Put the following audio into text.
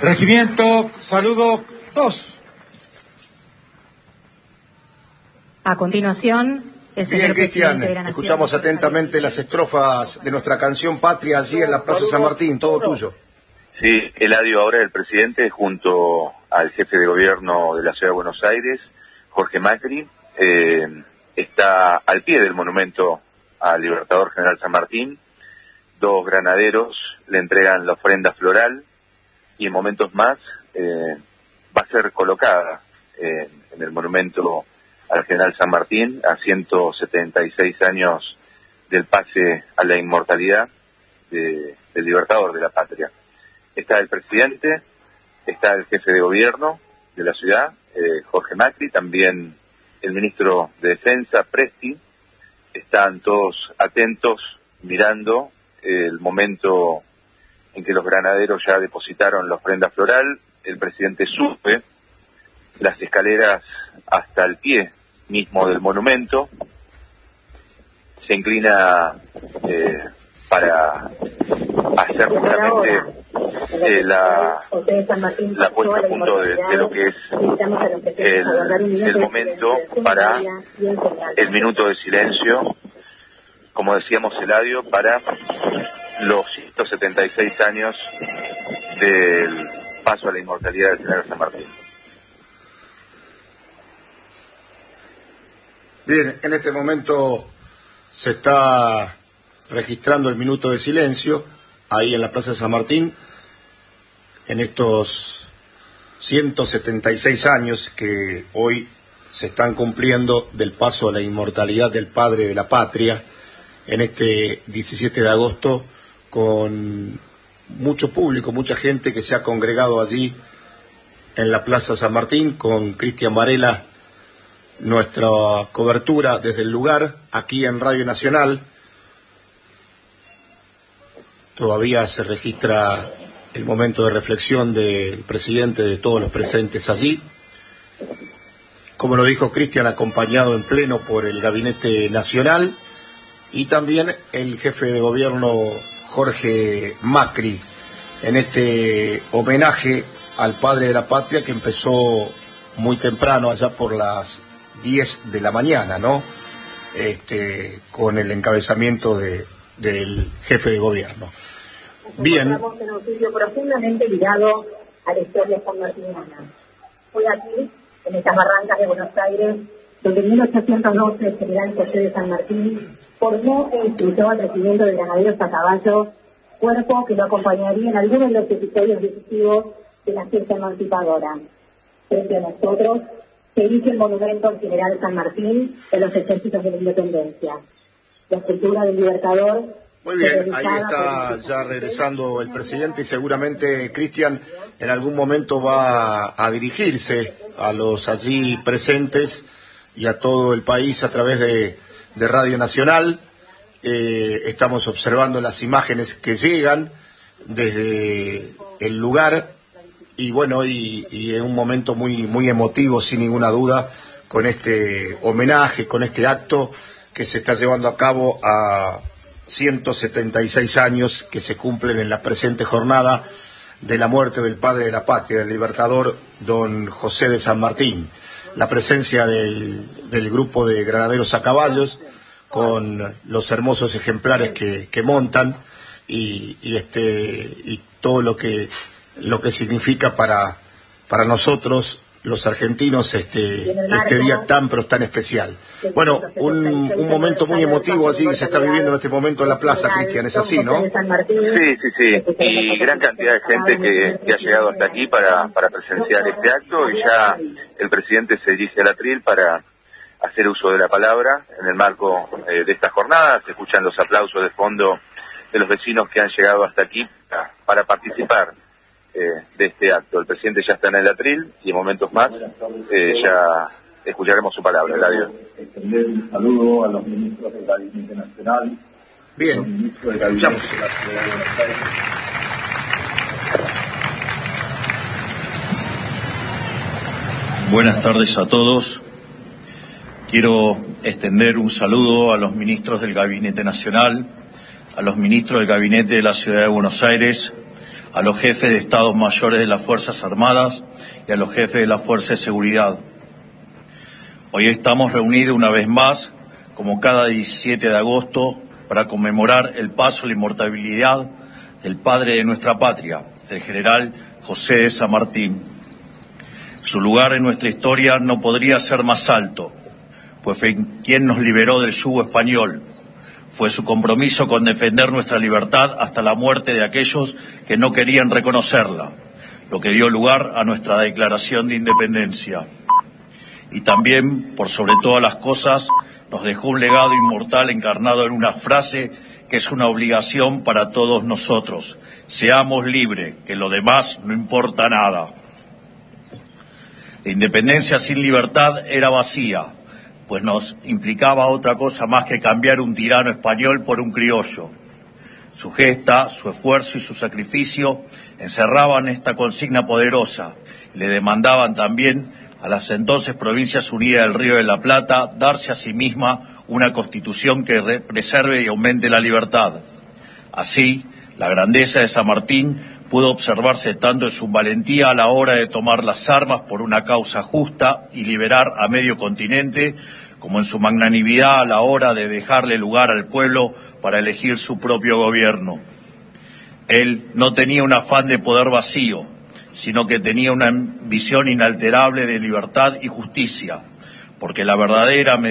Regimiento, saludo 2. A continuación, el señor Bien, Cristian, presidente de la Nación. escuchamos atentamente las estrofas de nuestra canción Patria allí en la Plaza San Martín, todo tuyo. Sí, Eladio, ahora el presidente junto al jefe de gobierno de la Ciudad de Buenos Aires, Jorge Macri, está al pie del monumento al Libertador General San Martín. 2 granaderos le entregan la ofrenda floral y en momentos más va a ser colocada en el monumento al General San Martín a 176 años del pase a la inmortalidad del Libertador de la patria. Está el presidente, está el jefe de gobierno de la ciudad, Jorge Macri, también el ministro de Defensa, Presti. Están todos atentos, mirando el momento en que los granaderos ya depositaron la ofrenda floral. El presidente sube las escaleras hasta el pie mismo del monumento, se inclina para hacer justamente la puesta a punto de lo que es el momento para el minuto de silencio, como decíamos, Eladio, para los 176 años del paso a la inmortalidad del General San Martín. Bien, en este momento se está registrando el minuto de silencio ahí en la Plaza de San Martín, en estos 176 años que hoy se están cumpliendo del paso a la inmortalidad del padre de la patria, en este 17 de agosto, con mucho público, mucha gente que se ha congregado allí en la Plaza San Martín, con Cristian Varela, nuestra cobertura desde el lugar, aquí en Radio Nacional. Todavía se registra el momento de reflexión del presidente, de todos los presentes allí. Como lo dijo Cristian, acompañado en pleno por el Gabinete Nacional y también el jefe de gobierno Jorge Macri, en este homenaje al padre de la patria que empezó muy temprano, allá por las 10 de la mañana, ¿no? Con el encabezamiento del jefe de gobierno. Bien. Estamos en un sitio profundamente ligado a la historia sanmartiniana. Fue aquí, en estas barrancas de Buenos Aires, donde en 1812 el general José de San Martín formó e instruyó al regimiento de granaderos a caballo, cuerpo que lo acompañaría en algunos de los episodios decisivos de la fiesta emancipadora. Frente a nosotros se erige el monumento al general San Martín de los ejércitos de la independencia. La escultura del Libertador. Muy bien, ahí está ya regresando el presidente y seguramente Cristian en algún momento va a dirigirse a los allí presentes y a todo el país a través de Radio Nacional. Estamos observando las imágenes que llegan desde el lugar y bueno, y en un momento muy emotivo, sin ninguna duda, con este homenaje, con este acto que se está llevando a cabo a 176 años que se cumplen en la presente jornada de la muerte del padre de la patria, del Libertador, don José de San Martín. La presencia del grupo de granaderos a caballos, con los hermosos ejemplares que montan y todo lo que significa para nosotros los argentinos este día tan pero tan especial. Bueno, un momento muy emotivo allí que se está viviendo en este momento en la plaza, Cristian, ¿es así, no? Sí, y gran cantidad de gente que ha llegado hasta aquí para presenciar este acto, y ya el presidente se dirige al atril para hacer uso de la palabra en el marco de esta jornada. Se escuchan los aplausos de fondo de los vecinos que han llegado hasta aquí para participar de este acto. El presidente ya está en el atril y en momentos más ya escucharemos su palabra. Eladio. Extender un saludo a los ministros del Gabinete Nacional. Bien, escuchamos. Buenas tardes a todos. Quiero extender un saludo a los ministros del Gabinete Nacional, a los ministros del Gabinete de la Ciudad de Buenos Aires, a los jefes de Estados Mayores de las Fuerzas Armadas y a los jefes de las Fuerzas de Seguridad. Hoy estamos reunidos una vez más, como cada 17 de agosto, para conmemorar el paso a la inmortalidad del padre de nuestra patria, el general José de San Martín. Su lugar en nuestra historia no podría ser más alto, pues fue quien nos liberó del yugo español. Fue su compromiso con defender nuestra libertad hasta la muerte de aquellos que no querían reconocerla, lo que dio lugar a nuestra Declaración de Independencia. Y también, por sobre todas las cosas, nos dejó un legado inmortal encarnado en una frase que es una obligación para todos nosotros: seamos libres, que lo demás no importa nada. La independencia sin libertad era vacía, pues nos implicaba otra cosa más que cambiar un tirano español por un criollo. Su gesta, su esfuerzo y su sacrificio encerraban esta consigna poderosa y le demandaban también a las entonces Provincias Unidas del Río de la Plata darse a sí misma una constitución que preserve y aumente la libertad. Así, la grandeza de San Martín pudo observarse tanto en su valentía a la hora de tomar las armas por una causa justa y liberar a medio continente, como en su magnanimidad a la hora de dejarle lugar al pueblo para elegir su propio gobierno. Él no tenía un afán de poder vacío, sino que tenía una visión inalterable de libertad y justicia, porque la verdadera